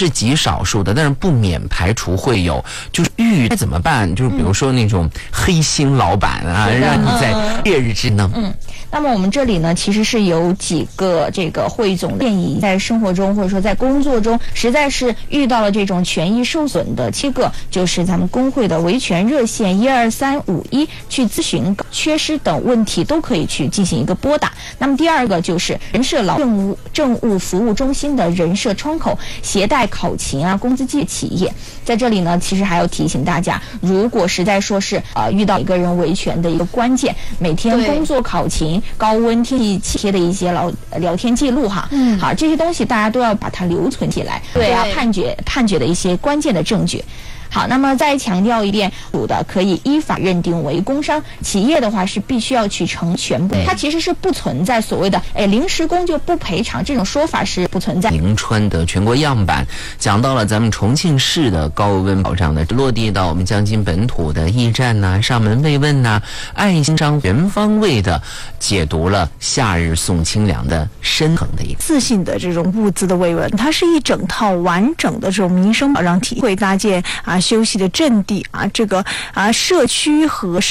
是极少数的，但是不免排除会有，就是遇该怎么办？就是比如说那种黑心老板啊，让你在烈日之呢。 那么我们这里呢，其实是有几个这个汇总建议，在生活中或者说在工作中，实在是遇到了这种权益受损的7个，就是咱们工会的维权热线12351去咨询缺失等问题，都可以去进行一个拨打。那么第二个就是人社劳政务服务中心的人社窗口，携带考勤啊、工资记企业。在这里呢，其实还要提醒大家，如果实在说是遇到一个人维权的一个关键，每天工作考勤、高温天气气贴的一些聊天记录哈，好，这些东西大家都要把它留存起来。对啊，判决的一些关键的证据。好，那么再强调一遍，主的可以依法认定为工伤，企业的话是必须要去承全部，它其实是不存在所谓的临时工就不赔偿这种说法是不存在。 宁川的全国样板讲到了咱们重庆市的高温保障的落地到我们江津本土的驿站呐、上门慰问呐、爱心商全方位的解读了夏日送清凉的深层的一个自信的这种物资的慰问，它是一整套完整的这种民生保障体系，会搭建休息的阵地这个社区和